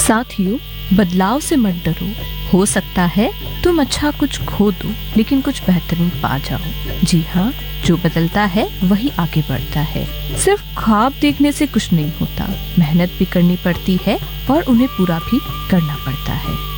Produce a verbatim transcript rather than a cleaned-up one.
साथियों, बदलाव से मत डरो। हो सकता है तुम अच्छा कुछ खो दो, लेकिन कुछ बेहतरीन पा जाओ। जी हाँ, जो बदलता है वही आगे बढ़ता है। सिर्फ ख्वाब देखने से कुछ नहीं होता, मेहनत भी करनी पड़ती है और उन्हें पूरा भी करना पड़ता है।